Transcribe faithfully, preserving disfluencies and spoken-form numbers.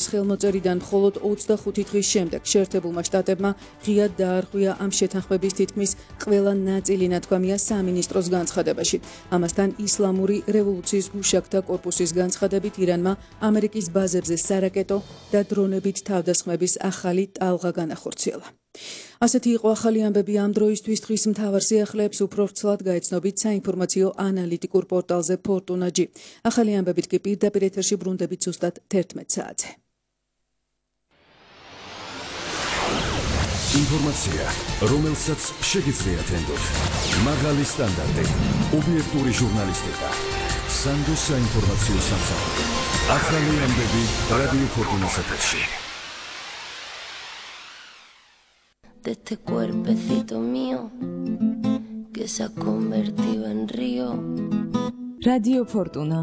ხელმოწერიდან მხოლოდ ოცდახუთი დღის შემდეგ შეერთებულმა შტატებმა ღიად დაარღვია ამ შეთანხმების თითქმის ყველა ნაწილი ნათქვამია სამინისტროს განცხადებაში. ამასთან ისლამური რევოლუციის გუშაგთა კორპუსის განცხადებით ირანმა ამერიკის ბაზებზე სარაკეტო და დრონებით თავდასხმების ახალი ტალღა განახორციელა. ასეთი იყო ახალი ამბები ამ დროისთვის. დღის მთავარ სიახლეებს უფრო ვრცლად გაეცნობით საინფორმაციო ანალიტიკურ პორტალზე ფორტუნაჯი. ახალი ამბებით კი პირდაპირ ეთერში ბრუნდებით ზუსტად თერთმეტ საათზე. ინფორმაცია, რომელსაც შეგიძლიათ ენდოთ. მაღალი სტანდარტი, ობიექტური ჟურნალისტიკა. სანდოს საინფორმაციო სამსახური. ახალი ამბები რადიო ფორტუნას ეთერში. De este cuerpecito mío que se ha convertido en río. Radio Fortuna.